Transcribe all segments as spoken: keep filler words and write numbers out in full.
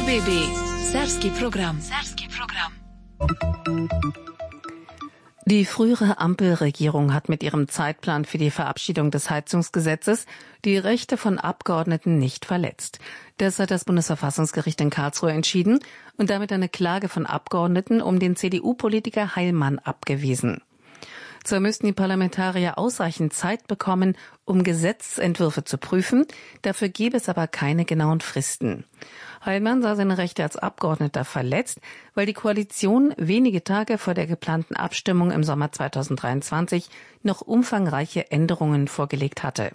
B B. Serbski program. Serbski program. Die frühere Ampelregierung hat mit ihrem Zeitplan für die Verabschiedung des Heizungsgesetzes die Rechte von Abgeordneten nicht verletzt. Das hat das Bundesverfassungsgericht in Karlsruhe entschieden und damit eine Klage von Abgeordneten um den C D U-Politiker Heilmann abgewiesen. Zwar müssten die Parlamentarier ausreichend Zeit bekommen, um Gesetzentwürfe zu prüfen, dafür gäbe es aber keine genauen Fristen. Heilmann sah seine Rechte als Abgeordneter verletzt, weil die Koalition wenige Tage vor der geplanten Abstimmung im Sommer zweitausenddreiundzwanzig noch umfangreiche Änderungen vorgelegt hatte.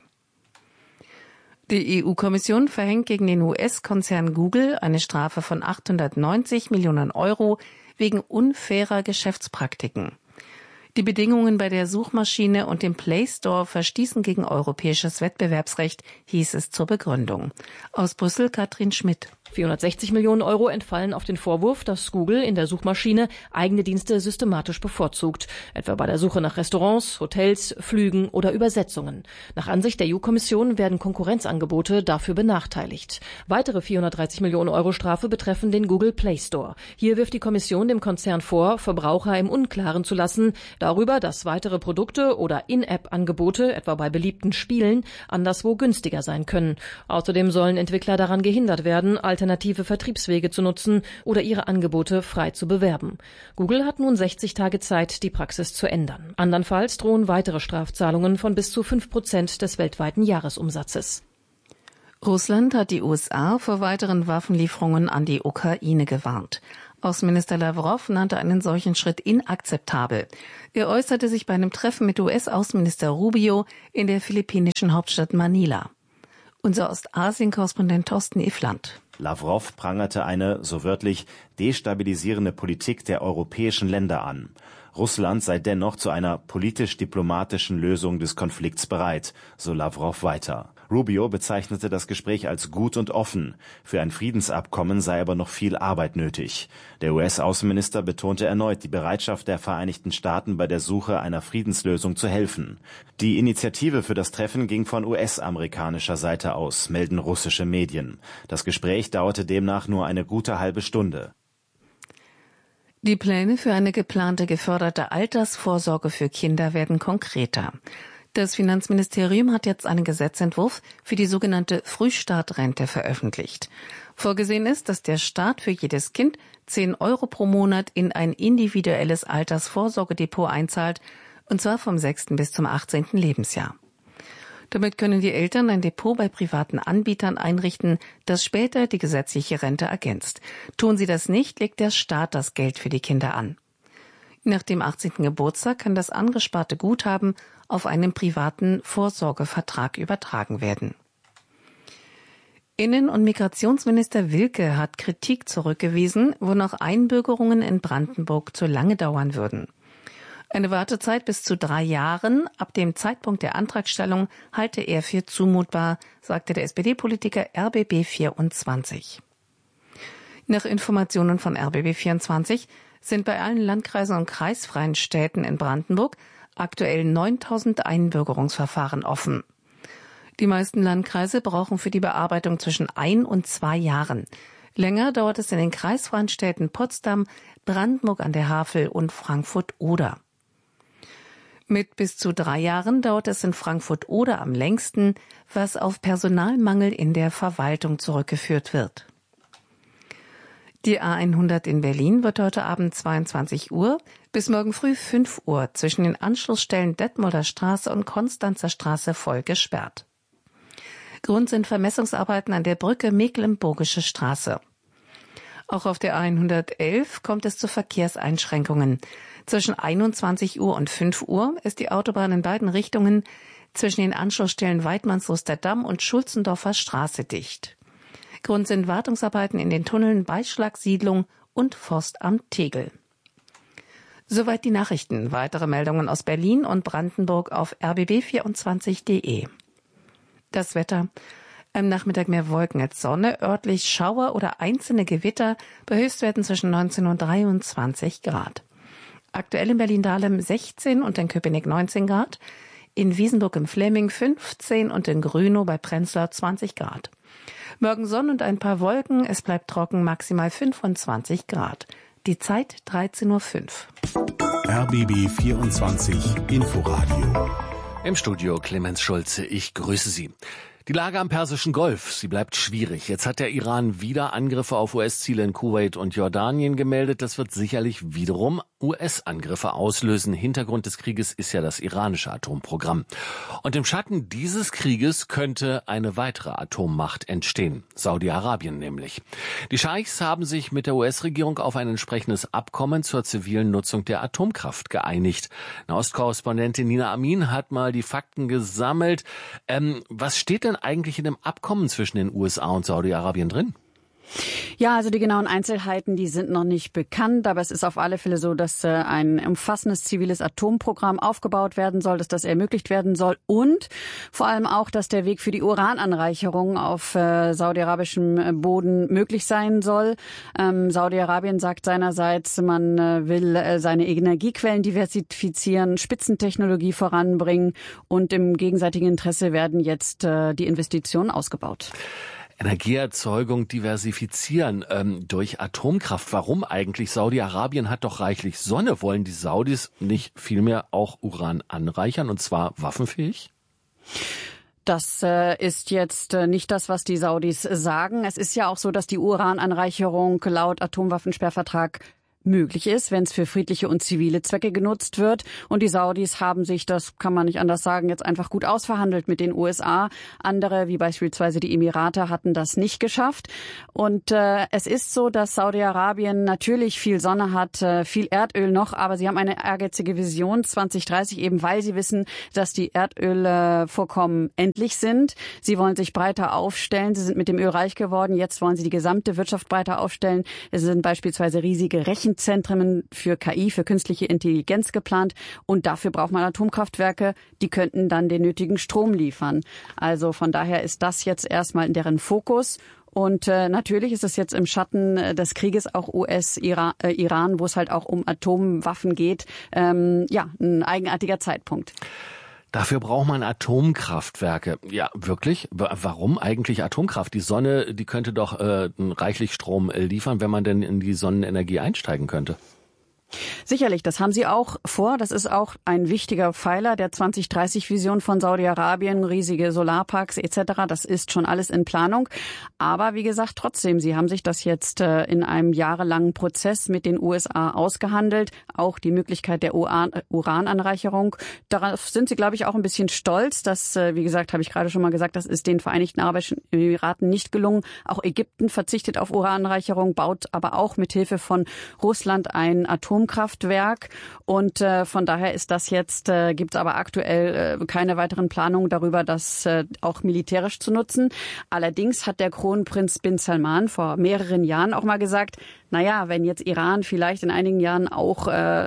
Die E U-Kommission verhängt gegen den U S-Konzern Google eine Strafe von achthundertneunzig Millionen Euro wegen unfairer Geschäftspraktiken. Die Bedingungen bei der Suchmaschine und dem Play Store verstießen gegen europäisches Wettbewerbsrecht, hieß es zur Begründung. Aus Brüssel Katrin Schmidt. vierhundertsechzig Millionen Euro entfallen auf den Vorwurf, dass Google in der Suchmaschine eigene Dienste systematisch bevorzugt, etwa bei der Suche nach Restaurants, Hotels, Flügen oder Übersetzungen. Nach Ansicht der E U-Kommission werden Konkurrenzangebote dafür benachteiligt. Weitere vierhundertdreißig Millionen Euro Strafe betreffen den Google Play Store. Hier wirft die Kommission dem Konzern vor, Verbraucher im Unklaren zu lassen darüber, dass weitere Produkte oder In-App-Angebote, etwa bei beliebten Spielen, anderswo günstiger sein können. Außerdem sollen Entwickler daran gehindert werden, alternative Vertriebswege zu nutzen oder ihre Angebote frei zu bewerben. Google hat nun sechzig Tage Zeit, die Praxis zu ändern. Andernfalls drohen weitere Strafzahlungen von bis zu fünf Prozent des weltweiten Jahresumsatzes. Russland hat die U S A vor weiteren Waffenlieferungen an die Ukraine gewarnt. Außenminister Lavrov nannte einen solchen Schritt inakzeptabel. Er äußerte sich bei einem Treffen mit U S-Außenminister Rubio in der philippinischen Hauptstadt Manila. Unser Ostasien-Korrespondent Thorsten Iffland. Lavrov prangerte eine, so wörtlich, destabilisierende Politik der europäischen Länder an. Russland sei dennoch zu einer politisch-diplomatischen Lösung des Konflikts bereit, so Lavrov weiter. Rubio bezeichnete das Gespräch als gut und offen. Für ein Friedensabkommen sei aber noch viel Arbeit nötig. Der U S-Außenminister betonte erneut die Bereitschaft der Vereinigten Staaten bei der Suche einer Friedenslösung zu helfen. Die Initiative für das Treffen ging von U S-amerikanischer Seite aus, melden russische Medien. Das Gespräch dauerte demnach nur eine gute halbe Stunde. Die Pläne für eine geplante geförderte Altersvorsorge für Kinder werden konkreter. Das Finanzministerium hat jetzt einen Gesetzentwurf für die sogenannte Frühstartrente veröffentlicht. Vorgesehen ist, dass der Staat für jedes Kind zehn Euro pro Monat in ein individuelles Altersvorsorgedepot einzahlt, und zwar vom sechsten bis zum achtzehnten Lebensjahr. Damit können die Eltern ein Depot bei privaten Anbietern einrichten, das später die gesetzliche Rente ergänzt. Tun sie das nicht, legt der Staat das Geld für die Kinder an. Nach dem achtzehnten Geburtstag kann das angesparte Guthaben auf einen privaten Vorsorgevertrag übertragen werden. Innen- und Migrationsminister Wilke hat Kritik zurückgewiesen, wonach Einbürgerungen in Brandenburg zu lange dauern würden. Eine Wartezeit bis zu drei Jahren ab dem Zeitpunkt der Antragstellung halte er für zumutbar, sagte der S P D-Politiker R B B vierundzwanzig. Nach Informationen von R B B vierundzwanzig sind bei allen Landkreisen und kreisfreien Städten in Brandenburg aktuell neuntausend Einbürgerungsverfahren offen. Die meisten Landkreise brauchen für die Bearbeitung zwischen ein und zwei Jahren. Länger dauert es in den kreisfreien Städten Potsdam, Brandenburg an der Havel und Frankfurt-Oder. Mit bis zu drei Jahren dauert es in Frankfurt-Oder am längsten, was auf Personalmangel in der Verwaltung zurückgeführt wird. Die A hundert in Berlin wird heute Abend zweiundzwanzig Uhr bis morgen früh fünf Uhr zwischen den Anschlussstellen Detmolder Straße und Konstanzer Straße voll gesperrt. Grund sind Vermessungsarbeiten an der Brücke Mecklenburgische Straße. Auch auf der A hundertelf kommt es zu Verkehrseinschränkungen. Zwischen einundzwanzig Uhr und fünf Uhr ist die Autobahn in beiden Richtungen zwischen den Anschlussstellen Weidmannsluster Damm und Schulzendorfer Straße dicht. Grund sind Wartungsarbeiten in den Tunneln Beischlag-Siedlung und Forstamt Tegel. Soweit die Nachrichten. Weitere Meldungen aus Berlin und Brandenburg auf r b b vierundzwanzig punkt de. Das Wetter. Am Nachmittag mehr Wolken als Sonne, örtlich Schauer oder einzelne Gewitter, bei Höchstwerten zwischen neunzehn und dreiundzwanzig Grad. Aktuell in Berlin-Dahlem sechzehn und in Köpenick neunzehn Grad, in Wiesenburg im Fläming fünfzehn und in Grünow bei Prenzlau zwanzig Grad. Morgen Sonne und ein paar Wolken, es bleibt trocken, maximal fünfundzwanzig Grad. Die Zeit dreizehn Uhr fünf. R B B vierundzwanzig Inforadio. Im Studio Clemens Schulze, ich grüße Sie. Die Lage am Persischen Golf, sie bleibt schwierig. Jetzt hat der Iran wieder Angriffe auf U S-Ziele in Kuwait und Jordanien gemeldet. Das wird sicherlich wiederum U S-Angriffe auslösen. Hintergrund des Krieges ist ja das iranische Atomprogramm. Und im Schatten dieses Krieges könnte eine weitere Atommacht entstehen. Saudi-Arabien nämlich. Die Scheichs haben sich mit der U S-Regierung auf ein entsprechendes Abkommen zur zivilen Nutzung der Atomkraft geeinigt. Nahostkorrespondentin Nina Amin hat mal die Fakten gesammelt. Ähm, was steht denn eigentlich in dem Abkommen zwischen den U S A und Saudi-Arabien drin? Ja, also die genauen Einzelheiten, die sind noch nicht bekannt, aber es ist auf alle Fälle so, dass äh, ein umfassendes ziviles Atomprogramm aufgebaut werden soll, dass das ermöglicht werden soll und vor allem auch, dass der Weg für die Urananreicherung auf äh, saudi-arabischem Boden möglich sein soll. Ähm, Saudi-Arabien sagt seinerseits, man äh, will äh, seine Energiequellen diversifizieren, Spitzentechnologie voranbringen und im gegenseitigen Interesse werden jetzt äh, die Investitionen ausgebaut. Energieerzeugung diversifizieren ähm, durch Atomkraft. Warum eigentlich? Saudi-Arabien hat doch reichlich Sonne. Wollen die Saudis nicht vielmehr auch Uran anreichern, und zwar waffenfähig? Das äh, ist jetzt äh, nicht das, was die Saudis sagen. Es ist ja auch so, dass die Urananreicherung laut Atomwaffensperrvertrag möglich ist, wenn es für friedliche und zivile Zwecke genutzt wird. Und die Saudis haben sich, das kann man nicht anders sagen, jetzt einfach gut ausverhandelt mit den U S A. Andere, wie beispielsweise die Emirate, hatten das nicht geschafft. Und äh, es ist so, dass Saudi-Arabien natürlich viel Sonne hat, äh, viel Erdöl noch, aber sie haben eine ehrgeizige Vision zwanzig dreißig, eben weil sie wissen, dass die Erdölvorkommen endlich sind. Sie wollen sich breiter aufstellen. Sie sind mit dem Öl reich geworden. Jetzt wollen sie die gesamte Wirtschaft breiter aufstellen. Es sind beispielsweise riesige Rechen Zentren für K I, für künstliche Intelligenz geplant. Und dafür braucht man Atomkraftwerke, die könnten dann den nötigen Strom liefern. Also von daher ist das jetzt erstmal in deren Fokus. Und äh, natürlich ist es jetzt im Schatten äh, des Krieges auch U S-Iran, äh, Iran, wo es halt auch um Atomwaffen geht, ähm, ja, ein eigenartiger Zeitpunkt. Dafür braucht man Atomkraftwerke. Ja, wirklich? Warum eigentlich Atomkraft? Die Sonne, die könnte doch äh, reichlich Strom liefern, wenn man denn in die Sonnenenergie einsteigen könnte. Sicherlich, das haben sie auch vor. Das ist auch ein wichtiger Pfeiler der zwanzig dreißig Vision von Saudi-Arabien, riesige Solarparks et cetera. Das ist schon alles in Planung. Aber wie gesagt, trotzdem, sie haben sich das jetzt äh, in einem jahrelangen Prozess mit den U S A ausgehandelt. Auch die Möglichkeit der Uran- Urananreicherung. Darauf sind sie, glaube ich, auch ein bisschen stolz. Das, äh, wie gesagt, habe ich gerade schon mal gesagt, das ist den Vereinigten Arabischen Emiraten nicht gelungen. Auch Ägypten verzichtet auf Urananreicherung, baut aber auch mit Hilfe von Russland ein Atom Atomkraftwerk und äh, von daher ist das jetzt, äh, gibt es aber aktuell äh, keine weiteren Planungen darüber, das äh, auch militärisch zu nutzen. Allerdings hat der Kronprinz bin Salman vor mehreren Jahren auch mal gesagt, naja, wenn jetzt Iran vielleicht in einigen Jahren auch äh,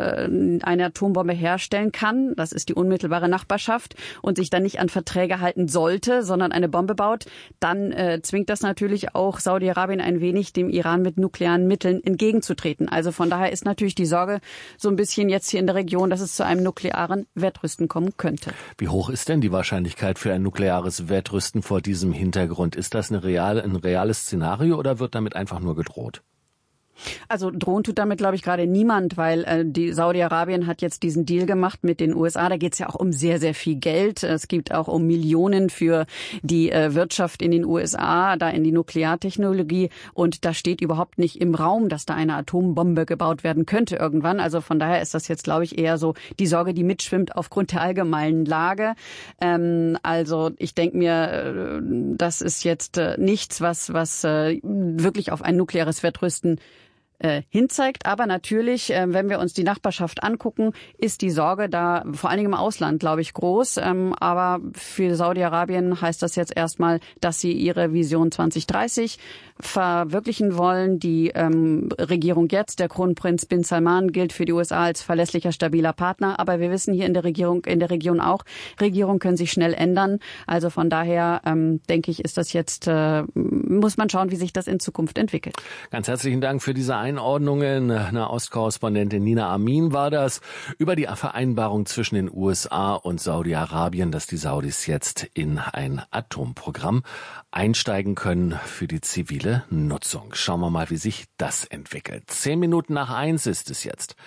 eine Atombombe herstellen kann, das ist die unmittelbare Nachbarschaft, und sich dann nicht an Verträge halten sollte, sondern eine Bombe baut, dann äh, zwingt das natürlich auch Saudi-Arabien ein wenig, dem Iran mit nuklearen Mitteln entgegenzutreten. Also von daher ist natürlich die Sorge so ein bisschen jetzt hier in der Region, dass es zu einem nuklearen Wettrüsten kommen könnte. Wie hoch ist denn die Wahrscheinlichkeit für ein nukleares Wettrüsten vor diesem Hintergrund? Ist das eine reale, ein reales Szenario oder wird damit einfach nur gedroht? Also drohen tut damit, glaube ich, gerade niemand, weil äh, die Saudi-Arabien hat jetzt diesen Deal gemacht mit den U S A. Da geht es ja auch um sehr, sehr viel Geld. Es geht auch um Millionen für die äh, Wirtschaft in den U S A, da in die Nukleartechnologie. Und da steht überhaupt nicht im Raum, dass da eine Atombombe gebaut werden könnte irgendwann. Also von daher ist das jetzt, glaube ich, eher so die Sorge, die mitschwimmt aufgrund der allgemeinen Lage. Ähm, also ich denke mir, äh, das ist jetzt äh, nichts, was, was äh, wirklich auf ein nukleares Wettrüsten Äh, hinzeigt. Aber natürlich, äh, wenn wir uns die Nachbarschaft angucken, ist die Sorge da vor allen Dingen im Ausland, glaube ich, groß. Ähm, aber für Saudi-Arabien heißt das jetzt erstmal, dass sie ihre Vision zwanzig dreißig verwirklichen wollen. Die ähm, Regierung jetzt, der Kronprinz bin Salman, gilt für die U S A als verlässlicher, stabiler Partner. Aber wir wissen hier in der Regierung, in der Region auch, Regierungen können sich schnell ändern. Also von daher ähm, denke ich, ist das jetzt, äh, muss man schauen, wie sich das in Zukunft entwickelt. Ganz herzlichen Dank für diese Einordnungen. Eine Ostkorrespondentin Nina Amin war das über die Vereinbarung zwischen den U S A und Saudi-Arabien, dass die Saudis jetzt in ein Atomprogramm einsteigen können für die zivile Nutzung. Schauen wir mal, wie sich das entwickelt. Zehn Minuten nach eins ist es jetzt.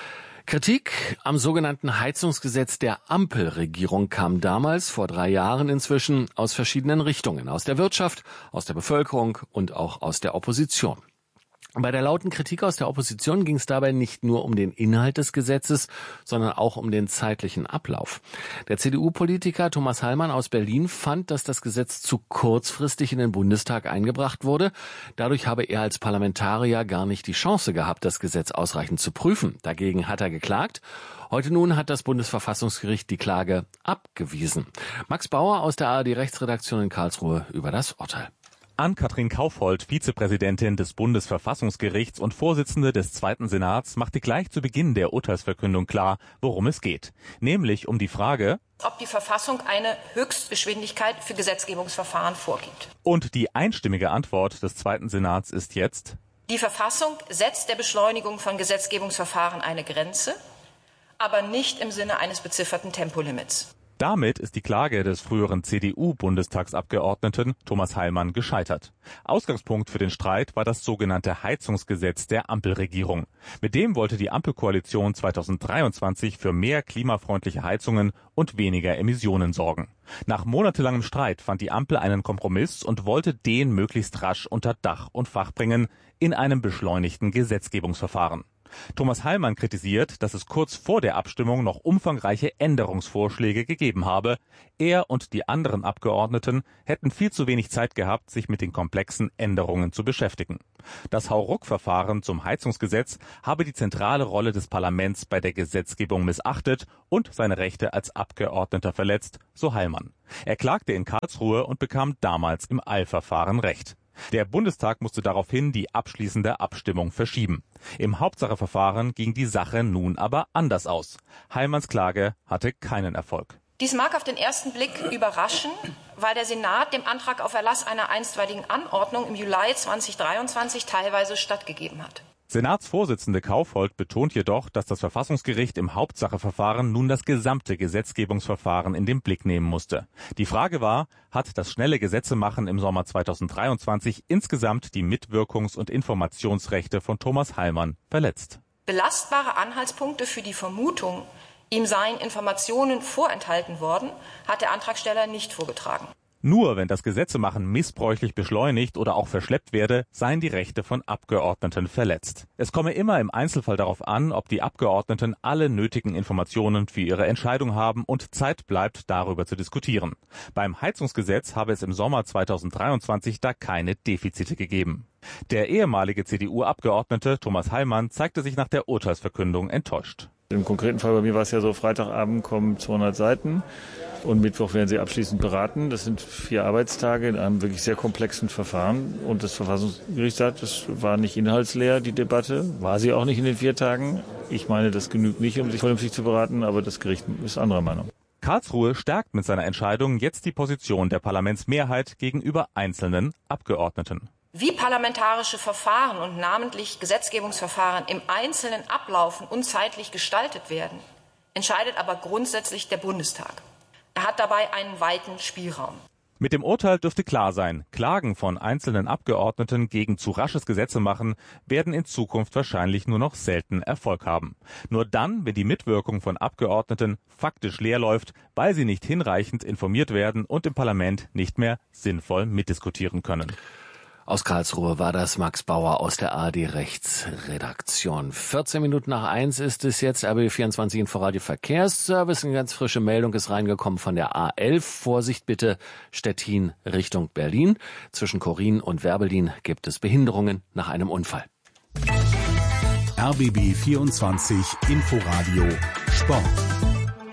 Kritik am sogenannten Heizungsgesetz der Ampelregierung kam damals, vor drei Jahren inzwischen, aus verschiedenen Richtungen. Aus der Wirtschaft, aus der Bevölkerung und auch aus der Opposition. Bei der lauten Kritik aus der Opposition ging es dabei nicht nur um den Inhalt des Gesetzes, sondern auch um den zeitlichen Ablauf. Der C D U-Politiker Thomas Hallmann aus Berlin fand, dass das Gesetz zu kurzfristig in den Bundestag eingebracht wurde. Dadurch habe er als Parlamentarier gar nicht die Chance gehabt, das Gesetz ausreichend zu prüfen. Dagegen hat er geklagt. Heute nun hat das Bundesverfassungsgericht die Klage abgewiesen. Max Bauer aus der A R D-Rechtsredaktion in Karlsruhe über das Urteil. Ann-Kathrin Kaufhold, Vizepräsidentin des Bundesverfassungsgerichts und Vorsitzende des Zweiten Senats, machte gleich zu Beginn der Urteilsverkündung klar, worum es geht. Nämlich um die Frage, ob die Verfassung eine Höchstgeschwindigkeit für Gesetzgebungsverfahren vorgibt. Und die einstimmige Antwort des Zweiten Senats ist jetzt: Die Verfassung setzt der Beschleunigung von Gesetzgebungsverfahren eine Grenze, aber nicht im Sinne eines bezifferten Tempolimits. Damit ist die Klage des früheren C D U-Bundestagsabgeordneten Thomas Hallmann gescheitert. Ausgangspunkt für den Streit war das sogenannte Heizungsgesetz der Ampelregierung. Mit dem wollte die Ampelkoalition zweitausenddreiundzwanzig für mehr klimafreundliche Heizungen und weniger Emissionen sorgen. Nach monatelangem Streit fand die Ampel einen Kompromiss und wollte den möglichst rasch unter Dach und Fach bringen in einem beschleunigten Gesetzgebungsverfahren. Thomas Hallmann kritisiert, dass es kurz vor der Abstimmung noch umfangreiche Änderungsvorschläge gegeben habe. Er und die anderen Abgeordneten hätten viel zu wenig Zeit gehabt, sich mit den komplexen Änderungen zu beschäftigen. Das Hauruck-Verfahren zum Heizungsgesetz habe die zentrale Rolle des Parlaments bei der Gesetzgebung missachtet und seine Rechte als Abgeordneter verletzt, so Hallmann. Er klagte in Karlsruhe und bekam damals im Eilverfahren Recht. Der Bundestag musste daraufhin die abschließende Abstimmung verschieben. Im Hauptsacheverfahren ging die Sache nun aber anders aus. Hallmanns Klage hatte keinen Erfolg. Dies mag auf den ersten Blick überraschen, weil der Senat dem Antrag auf Erlass einer einstweiligen Anordnung im Juli zweitausenddreiundzwanzig teilweise stattgegeben hat. Senatsvorsitzende Kaufhold betont jedoch, dass das Verfassungsgericht im Hauptsacheverfahren nun das gesamte Gesetzgebungsverfahren in den Blick nehmen musste. Die Frage war, hat das schnelle Gesetzemachen im Sommer zweitausenddreiundzwanzig insgesamt die Mitwirkungs- und Informationsrechte von Thomas Hallmann verletzt? Belastbare Anhaltspunkte für die Vermutung, ihm seien Informationen vorenthalten worden, hat der Antragsteller nicht vorgetragen. Nur wenn das Gesetzemachen missbräuchlich beschleunigt oder auch verschleppt werde, seien die Rechte von Abgeordneten verletzt. Es komme immer im Einzelfall darauf an, ob die Abgeordneten alle nötigen Informationen für ihre Entscheidung haben und Zeit bleibt, darüber zu diskutieren. Beim Heizungsgesetz habe es im Sommer zweitausenddreiundzwanzig da keine Defizite gegeben. Der ehemalige C D U-Abgeordnete Thomas Hallmann zeigte sich nach der Urteilsverkündung enttäuscht. Im konkreten Fall bei mir war es ja so, Freitagabend kommen zweihundert Seiten und Mittwoch werden sie abschließend beraten. Das sind vier Arbeitstage in einem wirklich sehr komplexen Verfahren. Und das Verfassungsgericht sagt, das war nicht inhaltsleer, die Debatte. War sie auch nicht in den vier Tagen. Ich meine, das genügt nicht, um sich vernünftig zu beraten, aber das Gericht ist anderer Meinung. Karlsruhe stärkt mit seiner Entscheidung jetzt die Position der Parlamentsmehrheit gegenüber einzelnen Abgeordneten. Wie parlamentarische Verfahren und namentlich Gesetzgebungsverfahren im Einzelnen ablaufen und zeitlich gestaltet werden, entscheidet aber grundsätzlich der Bundestag. Er hat dabei einen weiten Spielraum. Mit dem Urteil dürfte klar sein, Klagen von einzelnen Abgeordneten gegen zu rasches Gesetzemachen werden in Zukunft wahrscheinlich nur noch selten Erfolg haben. Nur dann, wenn die Mitwirkung von Abgeordneten faktisch leer läuft, weil sie nicht hinreichend informiert werden und im Parlament nicht mehr sinnvoll mitdiskutieren können. Aus Karlsruhe war das Max Bauer aus der A R D-Rechtsredaktion. vierzehn Minuten nach eins ist es jetzt, R B B vierundzwanzig Inforadio Verkehrsservice. Eine ganz frische Meldung ist reingekommen von der A elf. Vorsicht bitte, Stettin Richtung Berlin. Zwischen Korin und Werbelin gibt es Behinderungen nach einem Unfall. R B B vierundzwanzig Inforadio Sport.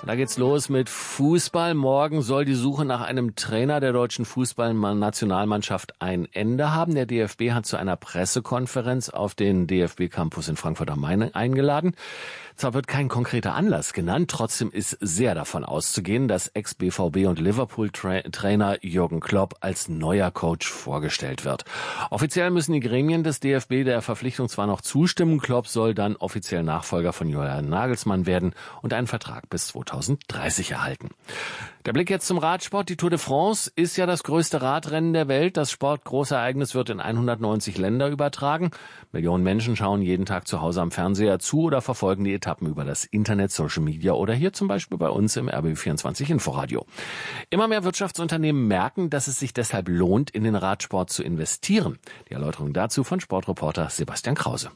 Da geht's los mit Fußball. Morgen soll die Suche nach einem Trainer der deutschen Fußballnationalmannschaft ein Ende haben. Der D F B hat zu einer Pressekonferenz auf den D F B-Campus in Frankfurt am Main eingeladen. Zwar wird kein konkreter Anlass genannt, trotzdem ist sehr davon auszugehen, dass Ex-B V B und Liverpool-Trainer Jürgen Klopp als neuer Coach vorgestellt wird. Offiziell müssen die Gremien des D F B der Verpflichtung zwar noch zustimmen, Klopp soll dann offiziell Nachfolger von Julian Nagelsmann werden und einen Vertrag bis zweitausenddreißig erhalten. Der Blick jetzt zum Radsport. Die Tour de France ist ja das größte Radrennen der Welt. Das Sportgroßereignis wird in hundertneunzig Länder übertragen. Millionen Menschen schauen jeden Tag zu Hause am Fernseher zu oder verfolgen die Etappen über das Internet, Social Media oder hier zum Beispiel bei uns im R B B vierundzwanzig Inforadio. Immer mehr Wirtschaftsunternehmen merken, dass es sich deshalb lohnt, in den Radsport zu investieren. Die Erläuterung dazu von Sportreporter Sebastian Krause.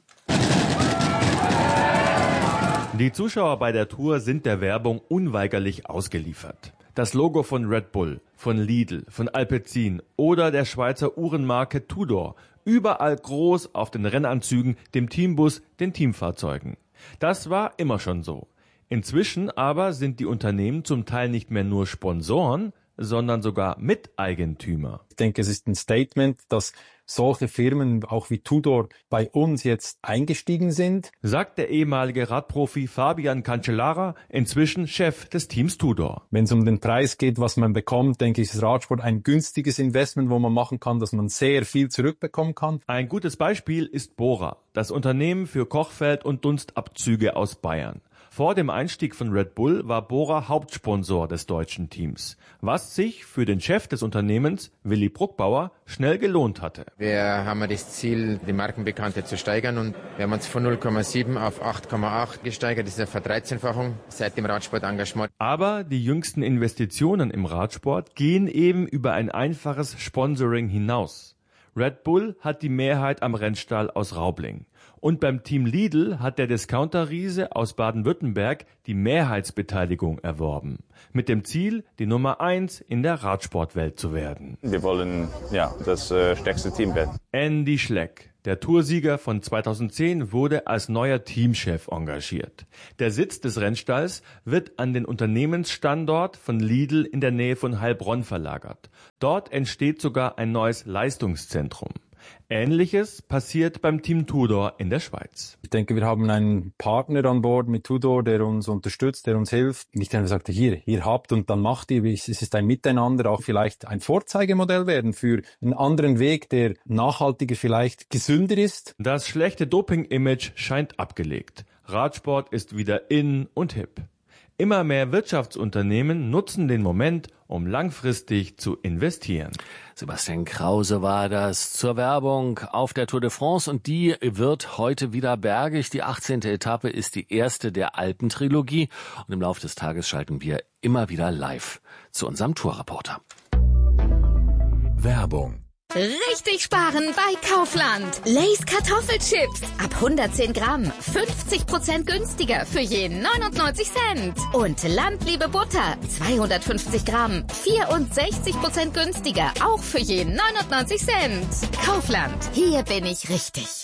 Die Zuschauer bei der Tour sind der Werbung unweigerlich ausgeliefert. Das Logo von Red Bull, von Lidl, von Alpecin oder der Schweizer Uhrenmarke Tudor. Überall groß auf den Rennanzügen, dem Teambus, den Teamfahrzeugen. Das war immer schon so. Inzwischen aber sind die Unternehmen zum Teil nicht mehr nur Sponsoren, sondern sogar Miteigentümer. Ich denke, es ist ein Statement, dass solche Firmen auch wie Tudor bei uns jetzt eingestiegen sind, sagt der ehemalige Radprofi Fabian Cancellara, inzwischen Chef des Teams Tudor. Wenn es um den Preis geht, was man bekommt, denke ich, ist Radsport ein günstiges Investment, wo man machen kann, dass man sehr viel zurückbekommen kann. Ein gutes Beispiel ist Bora, das Unternehmen für Kochfeld- und Dunstabzüge aus Bayern. Vor dem Einstieg von Red Bull war Bora Hauptsponsor des deutschen Teams, was sich für den Chef des Unternehmens, Willi Bruckbauer, schnell gelohnt hatte. Wir haben das Ziel, die Markenbekanntheit zu steigern und wir haben uns von null Komma sieben auf acht Komma acht gesteigert. Das ist eine Verdreizehnfachung seit dem Radsportengagement. Aber die jüngsten Investitionen im Radsport gehen eben über ein einfaches Sponsoring hinaus. Red Bull hat die Mehrheit am Rennstall aus Raubling. Und beim Team Lidl hat der Discounter-Riese aus Baden-Württemberg die Mehrheitsbeteiligung erworben. Mit dem Ziel, die Nummer eins in der Radsportwelt zu werden. Wir wollen ja das äh, stärkste Team werden. Andy Schleck, der Toursieger von zweitausendzehn, wurde als neuer Teamchef engagiert. Der Sitz des Rennstalls wird an den Unternehmensstandort von Lidl in der Nähe von Heilbronn verlagert. Dort entsteht sogar ein neues Leistungszentrum. Ähnliches passiert beim Team Tudor in der Schweiz. Ich denke, wir haben einen Partner an Bord mit Tudor, der uns unterstützt, der uns hilft. Nicht einfach sagt, hier, hier habt und dann macht ihr. Es ist ein Miteinander, auch vielleicht ein Vorzeigemodell werden für einen anderen Weg, der nachhaltiger, vielleicht gesünder ist. Das schlechte Doping-Image scheint abgelegt. Radsport ist wieder in und hip. Immer mehr Wirtschaftsunternehmen nutzen den Moment, um langfristig zu investieren. Sebastian Krause war das zur Werbung auf der Tour de France und die wird heute wieder bergig. Die achtzehnte Etappe ist die erste der Alpentrilogie und im Laufe des Tages schalten wir immer wieder live zu unserem Tourreporter. Werbung. Richtig sparen bei Kaufland. Lay's Kartoffelchips. Ab hundertzehn Gramm. fünfzig Prozent günstiger für jeden neunundneunzig Cent. Und Landliebe Butter. zweihundertfünfzig Gramm. vierundsechzig Prozent günstiger. Auch für jeden neunundneunzig Cent. Kaufland. Hier bin ich richtig.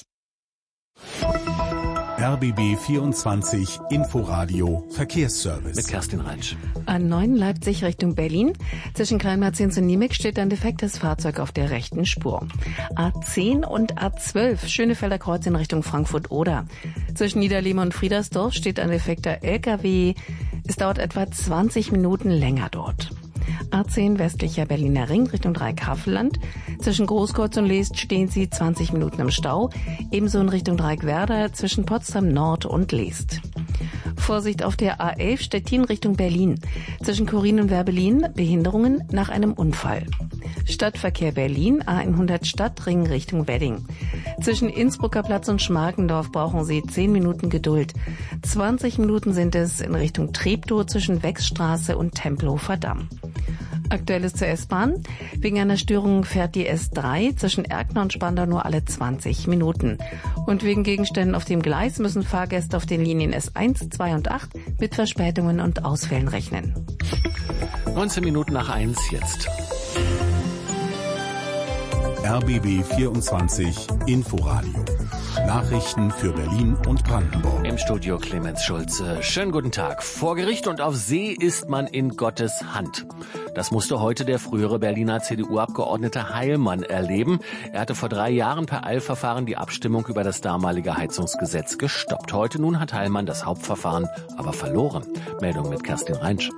R B B vierundzwanzig Inforadio Verkehrsservice. Mit Kerstin Reinsch. A neun Leipzig Richtung Berlin. Zwischen Kleinmarzins und Niemek steht ein defektes Fahrzeug auf der rechten Spur. A zehn und A zwölf Schönefelder Kreuz in Richtung Frankfurt-Oder. Zwischen Niederlehme und Friedersdorf steht ein defekter L K W. Es dauert etwa zwanzig Minuten länger dort. A zehn westlicher Berliner Ring Richtung Dreieck-Havelland. Zwischen Großkreuz und Leest stehen sie zwanzig Minuten im Stau. Ebenso in Richtung Dreieck-Werder zwischen Potsdam Nord und Leest. Vorsicht auf der A elf Stettin Richtung Berlin. Zwischen Chorin und Werbelin Behinderungen nach einem Unfall. Stadtverkehr Berlin A hundert Stadtring Richtung Wedding. Zwischen Innsbrucker Platz und Schmarkendorf brauchen Sie zehn Minuten Geduld. zwanzig Minuten sind es in Richtung Treptow zwischen Wechsstraße und Tempelhofer Damm. Aktuelles zur S-Bahn. Wegen einer Störung fährt die S drei zwischen Erkner und Spandau nur alle zwanzig Minuten. Und wegen Gegenständen auf dem Gleis müssen Fahrgäste auf den Linien S eins, zwei und acht mit Verspätungen und Ausfällen rechnen. neunzehn Minuten nach eins jetzt. R B B vierundzwanzig Inforadio. Nachrichten für Berlin und Brandenburg. Im Studio Clemens Schulze. Schönen guten Tag. Vor Gericht und auf See ist man in Gottes Hand. Das musste heute der frühere Berliner C D U-Abgeordnete Heilmann erleben. Er hatte vor drei Jahren per Eilverfahren die Abstimmung über das damalige Heizungsgesetz gestoppt. Heute nun hat Heilmann das Hauptverfahren aber verloren. Meldung mit Kerstin Reinsch.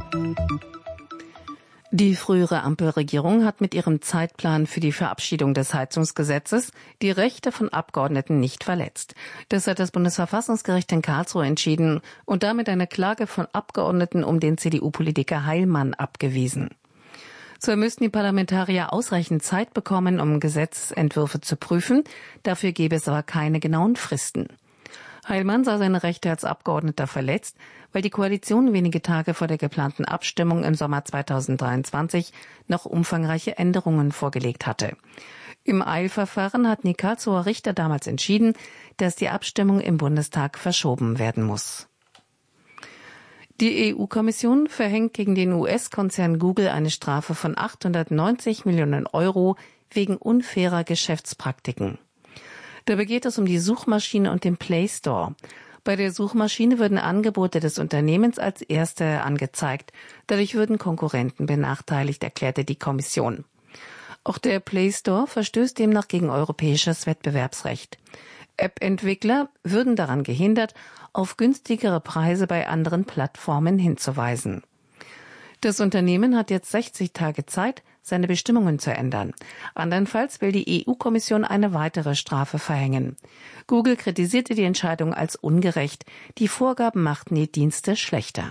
Die frühere Ampelregierung hat mit ihrem Zeitplan für die Verabschiedung des Heizungsgesetzes die Rechte von Abgeordneten nicht verletzt. Das hat das Bundesverfassungsgericht in Karlsruhe entschieden und damit eine Klage von Abgeordneten um den C D U-Politiker Heilmann abgewiesen. Zwar müssten die Parlamentarier ausreichend Zeit bekommen, um Gesetzentwürfe zu prüfen, dafür gäbe es aber keine genauen Fristen. Heilmann sah seine Rechte als Abgeordneter verletzt, weil die Koalition wenige Tage vor der geplanten Abstimmung im Sommer zweitausenddreiundzwanzig noch umfangreiche Änderungen vorgelegt hatte. Im Eilverfahren hatten die Karlsruher Richter damals entschieden, dass die Abstimmung im Bundestag verschoben werden muss. Die E U-Kommission verhängt gegen den U S-Konzern Google eine Strafe von achthundertneunzig Millionen Euro wegen unfairer Geschäftspraktiken. Dabei geht es um die Suchmaschine und den Play Store. Bei der Suchmaschine würden Angebote des Unternehmens als erste angezeigt. Dadurch würden Konkurrenten benachteiligt, erklärte die Kommission. Auch der Play Store verstößt demnach gegen europäisches Wettbewerbsrecht. App-Entwickler würden daran gehindert, auf günstigere Preise bei anderen Plattformen hinzuweisen. Das Unternehmen hat jetzt sechzig Tage Zeit, seine Bestimmungen zu ändern. Andernfalls will die E U-Kommission eine weitere Strafe verhängen. Google kritisierte die Entscheidung als ungerecht. Die Vorgaben machten die Dienste schlechter.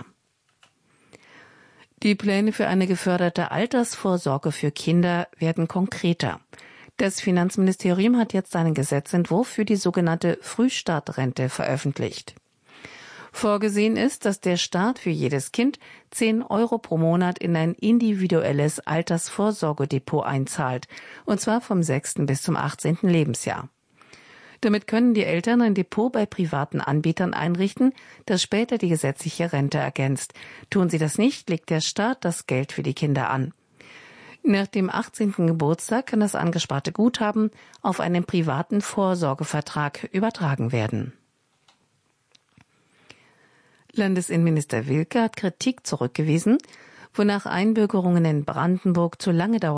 Die Pläne für eine geförderte Altersvorsorge für Kinder werden konkreter. Das Finanzministerium hat jetzt einen Gesetzentwurf für die sogenannte Frühstartrente veröffentlicht. Vorgesehen ist, dass der Staat für jedes Kind zehn Euro pro Monat in ein individuelles Altersvorsorgedepot einzahlt, und zwar vom sechsten bis zum achtzehnten Lebensjahr. Damit können die Eltern ein Depot bei privaten Anbietern einrichten, das später die gesetzliche Rente ergänzt. Tun sie das nicht, legt der Staat das Geld für die Kinder an. Nach dem achtzehnten Geburtstag kann das angesparte Guthaben auf einen privaten Vorsorgevertrag übertragen werden. Landesinnenminister Wilke hat Kritik zurückgewiesen, wonach Einbürgerungen in Brandenburg zu lange dauern.